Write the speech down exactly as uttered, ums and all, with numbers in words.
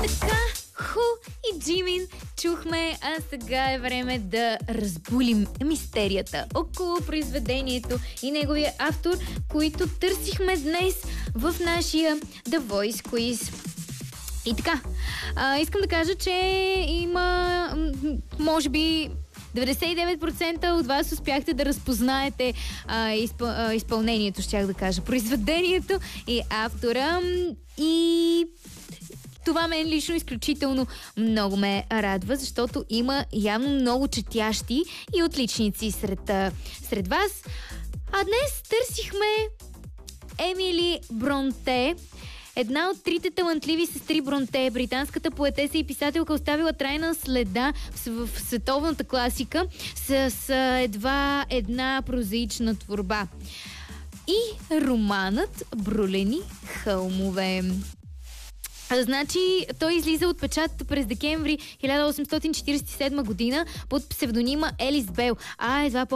Така, Ху и Джимин чухме, а сега е време да разбулим мистерията около произведението и неговия автор, които търсихме днес в нашия The Voice Quiz. И така, а, искам да кажа, че има, може би, деветдесет и девет процента от вас успяхте да разпознаете а, изпъл, а, изпълнението, щях да кажа, произведението и автора. И това мен лично изключително много ме радва, защото има явно много четящи и отличници сред, сред вас. А днес търсихме Емили Бронте, една от трите талантливи сестри Бронте, британската поетеса и писателка, оставила трайна следа в, в световната класика с, с едва една прозаична творба. И романът Брулени хълмове. Значи, той излиза от печат през декември хиляда осемстотин четиридесет и седма година под псевдонима Елис Бел. А, едва по